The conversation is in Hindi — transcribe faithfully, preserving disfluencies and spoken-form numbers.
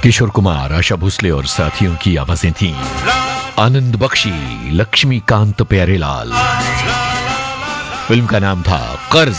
किशोर कुमार, आशा भोसले और साथियों की आवाजें थीं। आनंद बख्शी, लक्ष्मीकांत प्यारेलाल। फिल्म का नाम था कर्ज।